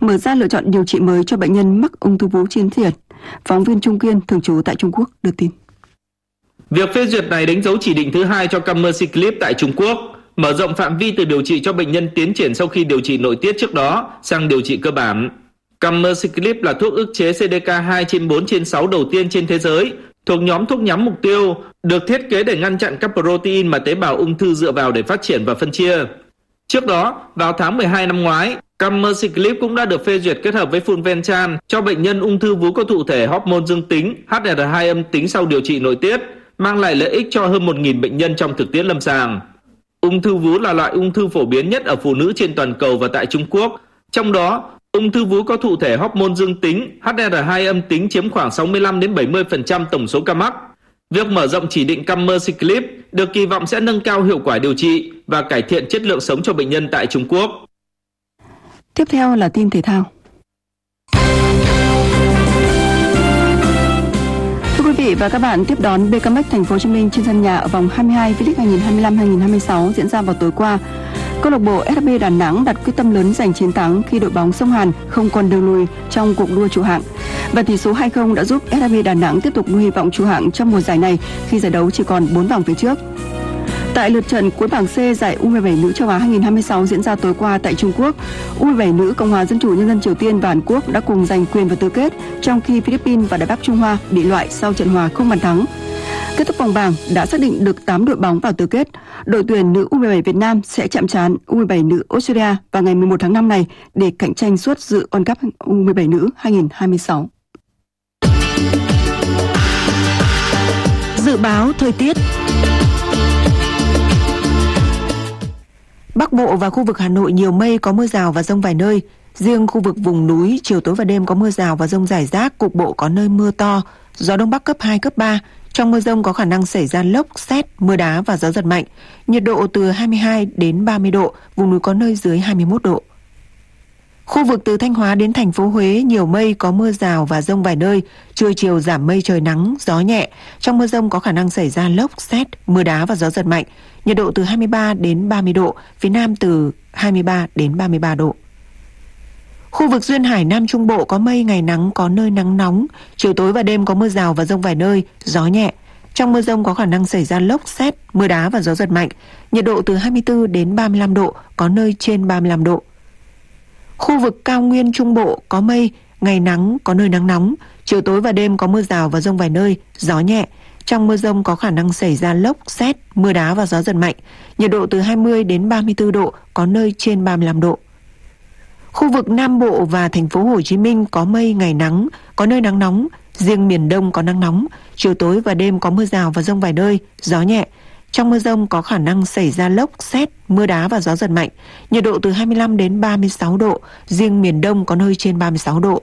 mở ra lựa chọn điều trị mới cho bệnh nhân mắc ung thư vú tiến triển. Phóng viên Trung Kiên thường trú tại Trung Quốc đưa tin. Việc phê duyệt này đánh dấu chỉ định thứ 2 cho Camericlip tại Trung Quốc, mở rộng phạm vi từ điều trị cho bệnh nhân tiến triển sau khi điều trị nội tiết trước đó sang điều trị cơ bản. Camericlip là thuốc ức chế CDK2 trên 4 trên 6 đầu tiên trên thế giới, thuộc nhóm thuốc nhắm mục tiêu, được thiết kế để ngăn chặn các protein mà tế bào ung thư dựa vào để phát triển và phân chia. Trước đó, vào tháng 12 năm ngoái, Camericlip cũng đã được phê duyệt kết hợp với Fulvestrant cho bệnh nhân ung thư vú có thụ thể hormone dương tính, HSR2 âm tính sau điều trị nội tiết, mang lại lợi ích cho hơn 1.000 bệnh nhân trong thực tiễn lâm sàng. Ung thư vú là loại ung thư phổ biến nhất ở phụ nữ trên toàn cầu và tại Trung Quốc. Trong đó, ung thư vú có thụ thể hormone dương tính, HSR2 âm tính chiếm khoảng 65 đến 70% tổng số ca mắc. Việc mở rộng chỉ định Camericlip được kỳ vọng sẽ nâng cao hiệu quả điều trị và cải thiện chất lượng sống cho bệnh nhân tại Trung Quốc. Tiếp theo là tin thể thao. Thưa quý vị và các bạn, tiếp đón BKMX Thành phố Hồ Chí Minh trên sân nhà ở vòng 22 V-League 2025-2026 diễn ra vào tối qua. Câu lạc bộ SHB Đà Nẵng đặt quyết tâm lớn giành chiến thắng khi đội bóng sông Hàn không còn đường lùi trong cuộc đua trụ hạng. Và tỷ số 2-0 đã giúp SHB Đà Nẵng tiếp tục nuôi hy vọng trụ hạng trong mùa giải này khi giải đấu chỉ còn 4 vòng phía trước. Tại lượt trận cuối bảng C giải U17 nữ châu Á 2026 diễn ra tối qua tại Trung Quốc, U17 nữ Cộng hòa Dân chủ Nhân dân Triều Tiên và Hàn Quốc đã cùng giành quyền vào tứ kết, trong khi Philippines và Đài Bắc Trung Hoa bị loại sau trận hòa không bàn thắng. Kết thúc vòng bảng đã xác định được 8 đội bóng vào tứ kết. Đội tuyển nữ U17 Việt Nam sẽ chạm trán U17 nữ Australia vào ngày 11 tháng 5 này để cạnh tranh suất dự World Cup U17 nữ 2026. Dự báo thời tiết. Bắc Bộ và khu vực Hà Nội nhiều mây, có mưa rào và dông vài nơi. Riêng khu vực vùng núi, chiều tối và đêm có mưa rào và dông rải rác, cục bộ có nơi mưa to. Gió Đông Bắc cấp 2, cấp 3. Trong mưa dông có khả năng xảy ra lốc, sét, mưa đá và gió giật mạnh. Nhiệt độ từ 22 đến 30 độ, vùng núi có nơi dưới 21 độ. Khu vực từ Thanh Hóa đến thành phố Huế nhiều mây, có mưa rào và dông vài nơi. Trưa chiều giảm mây, trời nắng, gió nhẹ. Trong mưa dông có khả năng xảy ra lốc, sét, mưa đá và gió giật mạnh. Nhiệt độ từ 23 đến 30 độ, phía Nam từ 23 đến 33 độ. Khu vực duyên hải Nam Trung Bộ có mây, ngày nắng, có nơi nắng nóng. Chiều tối và đêm có mưa rào và dông vài nơi, gió nhẹ. Trong mưa dông có khả năng xảy ra lốc, sét, mưa đá và gió giật mạnh. Nhiệt độ từ 24 đến 35 độ, có nơi trên 35 độ. Khu vực cao nguyên Trung Bộ có mây, ngày nắng, có nơi nắng nóng. Chiều tối và đêm có mưa rào và dông vài nơi, gió nhẹ. Trong mưa dông có khả năng xảy ra lốc, sét, mưa đá và gió giật mạnh. Nhiệt độ từ 20 đến 34 độ, có nơi trên 35 độ. Khu vực Nam Bộ và thành phố Hồ Chí Minh có mây, ngày nắng, có nơi nắng nóng. Riêng miền Đông có nắng nóng. Chiều tối và đêm có mưa rào và dông vài nơi, gió nhẹ. Trong mưa dông có khả năng xảy ra lốc, sét, mưa đá và gió giật mạnh. Nhiệt độ từ 25 đến 36 độ. Riêng miền Đông có nơi trên 36 độ.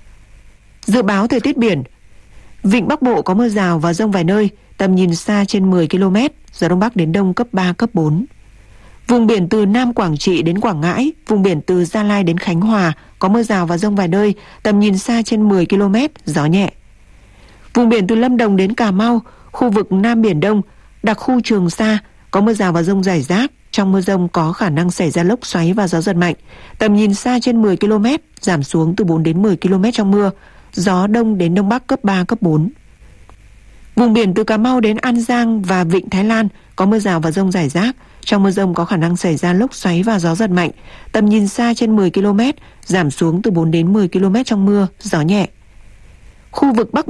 Dự báo thời tiết biển. Vịnh Bắc Bộ có mưa rào và dông vài nơi, tầm nhìn xa trên 10 km, gió Đông Bắc đến Đông cấp 3, cấp 4. Vùng biển từ Nam Quảng Trị đến Quảng Ngãi, vùng biển từ Gia Lai đến Khánh Hòa có mưa rào và dông vài nơi, tầm nhìn xa trên 10 km, gió nhẹ. Vùng biển từ Lâm Đồng đến Cà Mau, khu vực Nam Biển Đông, đặc khu Trường Sa có mưa rào và dông rải rác, trong mưa dông có khả năng xảy ra lốc xoáy và gió giật mạnh, tầm nhìn xa trên 10 km, giảm xuống từ 4 đến 10 km trong mưa, gió Đông đến Đông Bắc cấp 3, cấp 4. Vùng biển từ Cà Mau đến An Giang và Vịnh Thái Lan có mưa rào và dông rải rác, trong mưa dông có khả năng xảy ra lốc xoáy và gió giật mạnh, tầm nhìn xa trên 10 km, giảm xuống từ 4 đến 10 km trong mưa, gió nhẹ. Khu vực Bắc